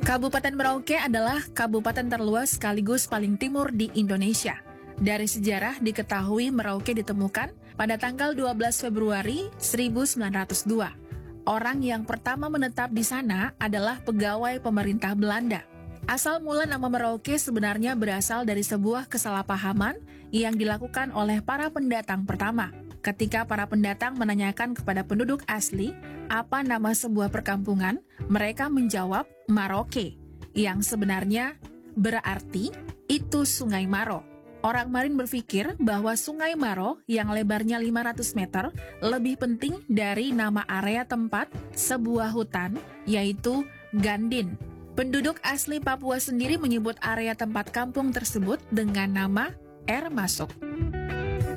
Kabupaten Merauke adalah kabupaten terluas sekaligus paling timur di Indonesia. Dari sejarah diketahui Merauke ditemukan pada tanggal 12 Februari 1902. Orang yang pertama menetap di sana adalah pegawai pemerintah Belanda. Asal mula nama Merauke sebenarnya berasal dari sebuah kesalahpahaman yang dilakukan oleh para pendatang pertama. Ketika para pendatang menanyakan kepada penduduk asli apa nama sebuah perkampungan, mereka menjawab Maroke, yang sebenarnya berarti itu Sungai Maro. Orang Marin berpikir bahwa Sungai Maro yang lebarnya 500 meter lebih penting dari nama area tempat sebuah hutan, yaitu Gandin. Penduduk asli Papua sendiri menyebut area tempat kampung tersebut dengan nama Air Masuk.